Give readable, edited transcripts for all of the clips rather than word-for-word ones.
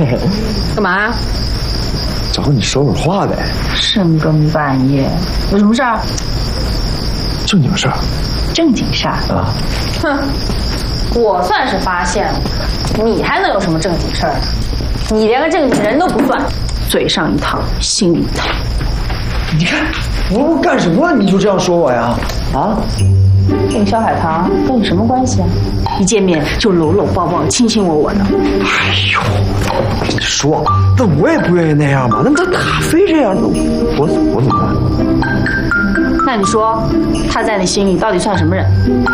干嘛呀？ 找你说会儿话呗。 深更半夜，有什么事儿？ 正经事儿。 正经事儿啊？ 哼，我算是发现了，你还能有什么正经事儿？你连个正经人都不算，嘴上一套，心里一套。 你看，我干什么你就这样说我呀？啊？ 这个小海棠跟你什么关系啊？一见面就搂搂抱抱、卿卿我我的。 哎呦，我跟你说，那我也不愿意那样嘛。那他非这样，我怎么办？ 那你说，他在你心里到底算什么人？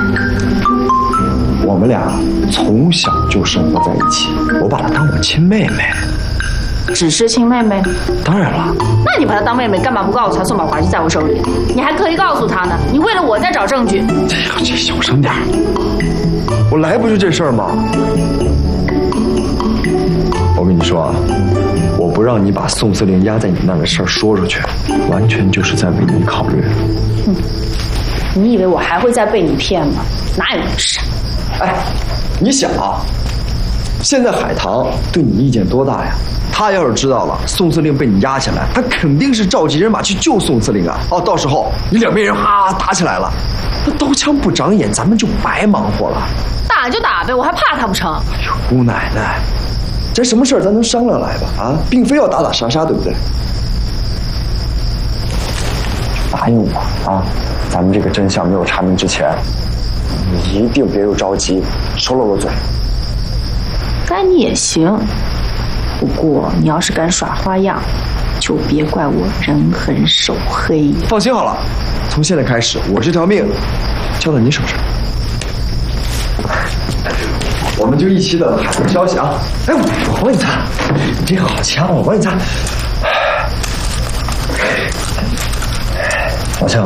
我们俩从小就生活在一起，我把她当我亲妹妹。 只是亲妹妹？ 当然了。 那你把她当妹妹，干嘛不告诉她宋宝华就在我手里？你还可以告诉她呢，你为了我在找证据。 这小声点，我来不就这事儿吗？我跟你说啊，我不让你把宋司令压在你那儿的事儿说出去，完全就是在为你考虑。 你以为我还会再被你骗吗？哪有那么傻？ 哎，你想啊，现在海棠对你意见多大呀？他要是知道了宋司令被你压起来，他肯定是召集人马去救宋司令啊！哦，到时候你两边人打起来了，那刀枪不长眼，咱们就白忙活了。 打就打呗，我还怕他不成？ 哎呦，姑奶奶，这什么事儿咱能商量来吧？啊，并非要打打杀杀，对不对？答应我啊，咱们这个真相没有查明之前，你一定别又着急，收了我嘴。 该你也行。不过你要是敢耍花样，就别怪我人狠手黑。 放心好了，从现在开始，我这条命交到你手上，我们就一起等海棠消息啊！哎，我帮你擦，你这个好呛，我帮你擦。老乡，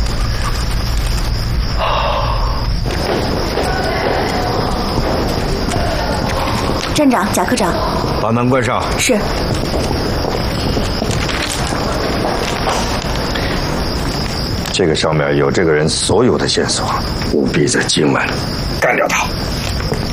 站长、贾科长， 把门关上。 是。 这个上面有这个人所有的线索，务必在今晚干掉他。